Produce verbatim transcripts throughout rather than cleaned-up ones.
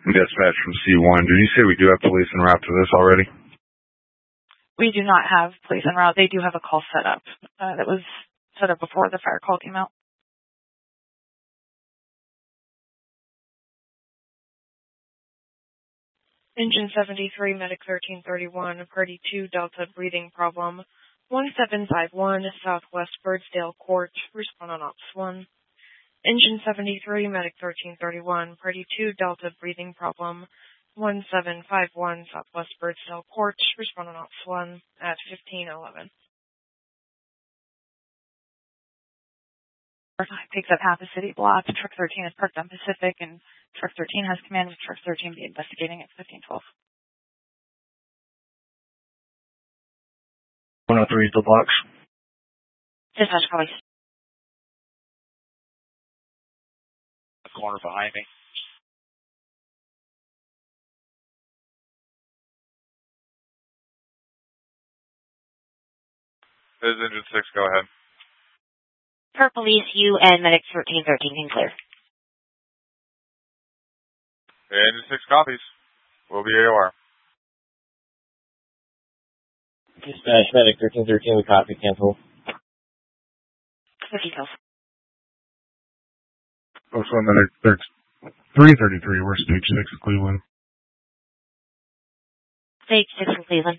Dispatch from C one. Did you say we do have police en route to this already? We do not have police en route. They do have a call set up. Uh, that was set up before the fire call came out. Engine seventy-three, Medic thirteen thirty-one, Party two, Delta breathing problem, one seven five one, Southwest Birdsdale Court, respond on Ops one. Engine seventy-three, Medic thirteen thirty-one, Party two, Delta breathing problem, one seven five one, Southwest Birdsdale Court, respond on Ops one at fifteen eleven. Picks up half a city block. Truck thirteen is parked on Pacific, and Truck thirteen has command with Truck thirteen be investigating at fifteen twelve. one oh three is the blocks. Dispatch call. The corner behind me. This is Engine six, go ahead. Per police, you and Medic thirteen thirteen can clear. Engine six copies. We'll be A O R. Dispatch, Medic thirteen thirteen, we copy, cancel. The details. Oh, so Medic three thirty-three, we're Stage six, Cleveland. Stage six in Cleveland.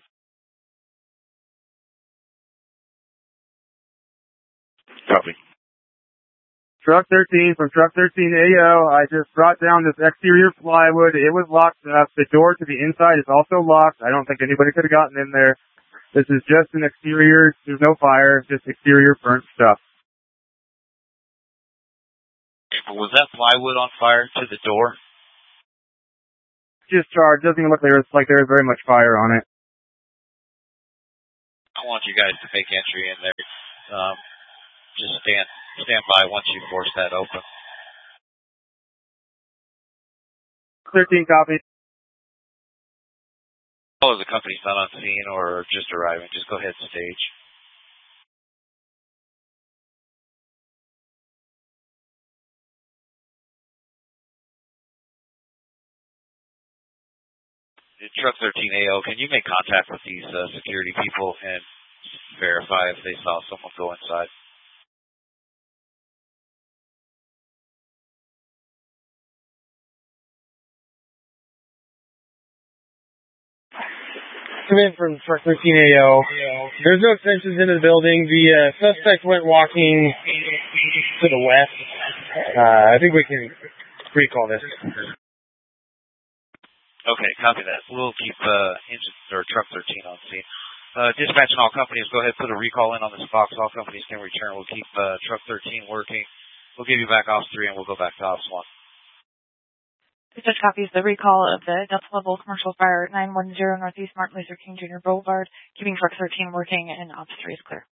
Copy. Truck thirteen from Truck thirteen A O. I just brought down this exterior plywood. It was locked up. The door to the inside is also locked. I don't think anybody could have gotten in there. This is just an exterior. There's no fire. Just exterior burnt stuff. Was that plywood on fire to the door? Just charged. Doesn't even look like there's like there's very much fire on it. I want you guys to make entry in there. Um, just stand stand by once you force that open. thirteen copy. Oh, the company's not on scene or just arriving. Just go ahead and stage. Truck thirteen A O, can you make contact with these uh, security people and verify if they saw someone go inside? Come in from Truck thirteen A O. There's no extensions into the building. The uh, suspect went walking to the west. Uh, I think we can recall this. Okay, copy that. We'll keep uh, engine or Truck thirteen on scene. Uh, dispatching all companies, go ahead and put a recall in on this box. All companies can return. We'll keep uh, Truck thirteen working. We'll give you back Ops three, and we'll go back to Ops one. Dispatch copies the recall of the Delta Level Commercial Fire at nine one zero Northeast Martin Luther King Junior Boulevard, keeping Truck thirteen working, and Ops three is clear.